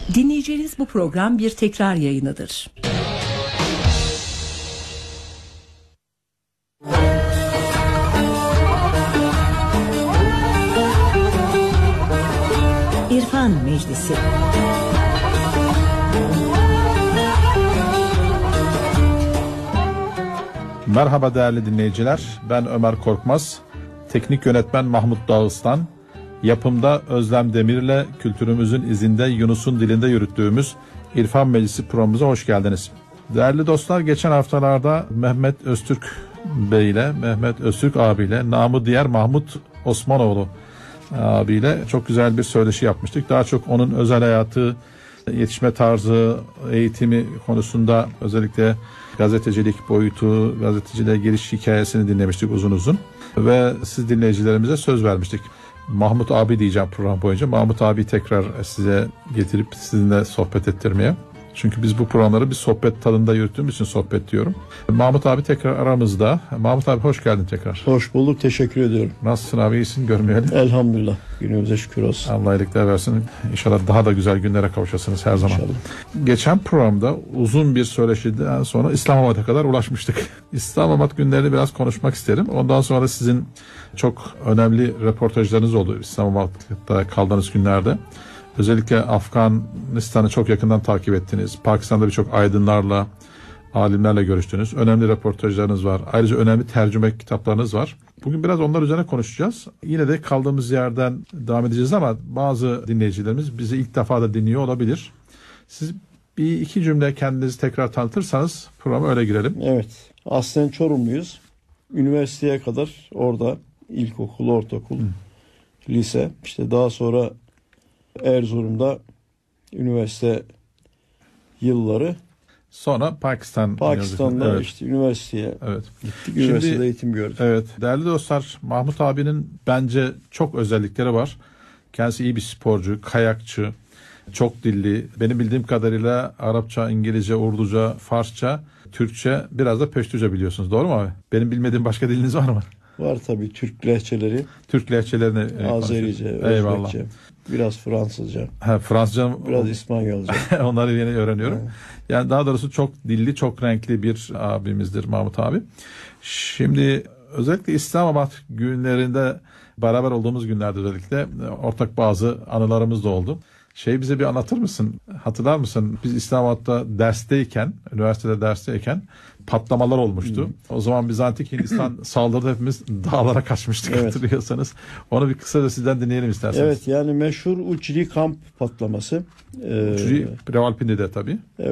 Dinleyeceğiniz bu program bir tekrar yayınıdır. İrfan Meclisi. Merhaba değerli dinleyiciler, ben Ömer Korkmaz, teknik yönetmen Mahmut Dağıstan, yapımda Özlem Demir'le kültürümüzün izinde Yunus'un dilinde yürüttüğümüz İrfan Meclisi programımıza hoş geldiniz. Değerli dostlar, geçen haftalarda Mehmet Öztürk Bey ile, Mehmet Öztürk abiyle, namı diğer Mahmut Osmanoğlu abiyle çok güzel bir söyleşi yapmıştık. Daha çok onun özel hayatı, yetişme tarzı, eğitimi konusunda özellikle gazetecilik boyutu, gazeteciliğe giriş hikayesini dinlemiştik uzun uzun. Ve siz dinleyicilerimize söz vermiştik. Mahmut abi diyeceğim program boyunca. Mahmut abi tekrar size getirip sizinle sohbet ettirmeye. Çünkü biz bu programları bir sohbet tadında yürüttüğümüz için sohbet diyorum. Mahmut abi tekrar aramızda. Mahmut abi hoş geldin tekrar. Hoş bulduk, teşekkür ediyorum. Nasılsın abi, iyisin, görmeyeli? Elhamdülillah, günümüze şükür olsun. Allah iyilikler versin. İnşallah daha da güzel günlere kavuşasınız her zaman. İnşallah. Geçen programda uzun bir söyleşiden sonra İslamabad'a kadar ulaşmıştık. İslamabad günlerini biraz konuşmak isterim. Ondan sonra sizin çok önemli röportajlarınız oldu İslamabad'da kaldığınız günlerde. Özellikle Afganistan'ı çok yakından takip ettiniz. Pakistan'da birçok aydınlarla, alimlerle görüştünüz. Önemli röportajlarınız var. Ayrıca önemli tercüme kitaplarınız var. Bugün biraz onlar üzerine konuşacağız. Yine de kaldığımız yerden devam edeceğiz ama bazı dinleyicilerimiz bizi ilk defa da dinliyor olabilir. Siz bir iki cümle kendinizi tekrar tanıtırsanız programa öyle girelim. Evet, aslen Çorumluyuz. Üniversiteye kadar orada ilkokul, ortaokul, lise. İşte daha sonra Erzurum'da üniversite yılları. Sonra Pakistan'da evet. işte üniversiteye gittik. Üniversitede Şimdi, eğitim gördük. Evet, değerli dostlar, Mahmut abinin bence çok özellikleri var. Kendisi iyi bir sporcu, kayakçı, çok dilli. Benim bildiğim kadarıyla Arapça, İngilizce, Urduca, Farsça, Türkçe, biraz da Peştüce biliyorsunuz. Doğru mu abi? Benim bilmediğim başka diliniz var mı? Var tabii, Türk lehçeleri. Türk lehçelerini Azerice, Özbekçe, biraz Fransızca. Fransızca, biraz İspanyolca. Onları yeni öğreniyorum. Evet. Yani daha doğrusu çok dilli, çok renkli bir abimizdir Mahmut abi. Şimdi özellikle İslamabad günlerinde beraber olduğumuz günlerde özellikle ortak bazı anılarımız da oldu. Bize bir anlatır mısın? Hatırlar mısın? Biz İslamabad'da üniversitede dersteyken patlamalar olmuştu. O zaman Bizantik Hindistan saldırdı, hepimiz dağlara kaçmıştık, evet. Hatırlıyorsanız. Onu bir kısaca sizden dinleyelim isterseniz. Evet, yani meşhur Uçri kamp patlaması. Uçri, Rawalpindi'de tabii.